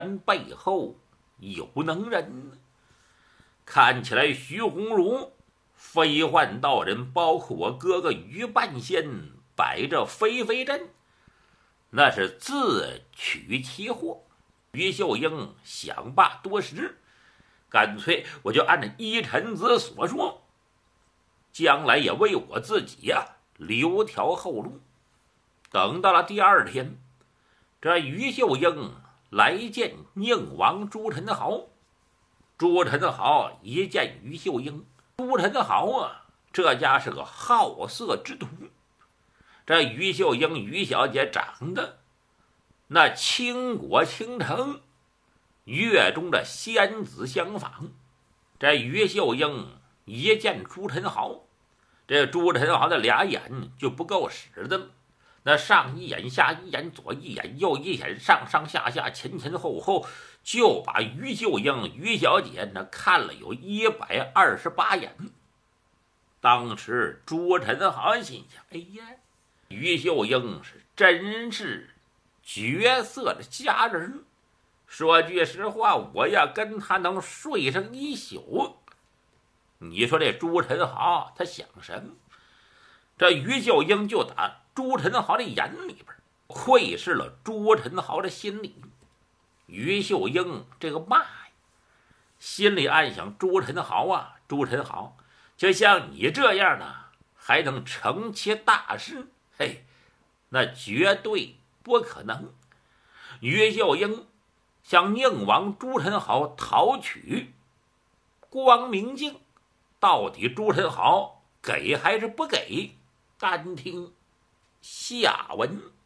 背后有能人呢。看起来徐鸿儒、飞幻道人，包括我哥哥于半仙摆着飞飞阵，那是自取其祸。于秀英想罢多时，干脆我就按照依臣子所说，将来也为我自己留条后路。等到了第二天，这于秀英来见宁王朱宸濠。朱宸濠一见于秀英，朱宸濠这家是个好色之徒。这于秀英于小姐长得那倾国倾城，月中的仙子相仿。这于秀英一见朱宸濠，这朱宸濠的俩眼就不够使的了，那上一眼下一眼，左一眼右一眼，上上下下前前后后，就把于秀英于小姐那看了有128眼。当时朱宸濠心想，哎呀，于秀英真是绝色的佳人，说句实话，我要跟她能睡上一宿。你说这朱宸濠他想什么？这于秀英就打朱宸濠的眼里边窥视了朱宸濠的心里。于秀英这个骂呀，心里暗想，朱宸濠朱宸濠，就像你这样的还能成其大事？嘿，那绝对不可能。于秀英向宁王朱宸濠讨取光明镜，到底朱宸濠给还是不给？单听下文。